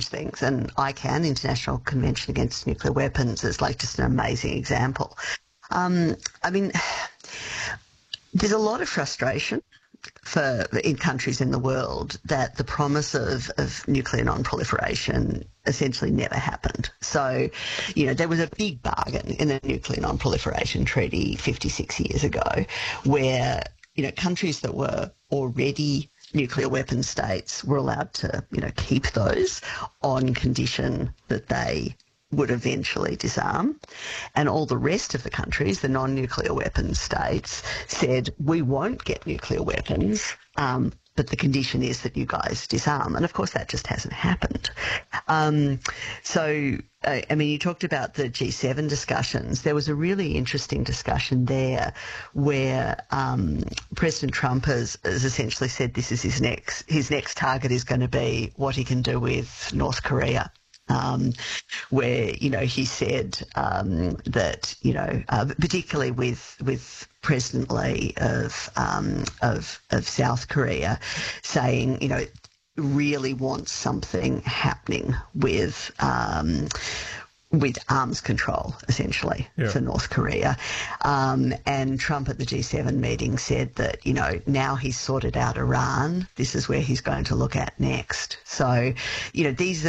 things, and ICAN, International Convention Against Nuclear Weapons, is like just an amazing example. I mean, there's a lot of frustration in countries in the world that the promise of nuclear non-proliferation essentially never happened. So, there was a big bargain in the Nuclear Non-Proliferation Treaty 56 years ago where, countries that were already nuclear weapon states were allowed to, keep those on condition that they would eventually disarm. And all the rest of the countries, the non-nuclear weapons states, said, we won't get nuclear weapons, but the condition is that you guys disarm. And of course that just hasn't happened. You talked about the G7 discussions. There was a really interesting discussion there where President Trump has essentially said this is his next target is going to be what he can do with North Korea. Where, he said that, particularly with President Lee of South Korea saying, really wants something happening with arms control, essentially, for North Korea. And Trump at the G7 meeting said that, now he's sorted out Iran, this is where he's going to look at next. So, these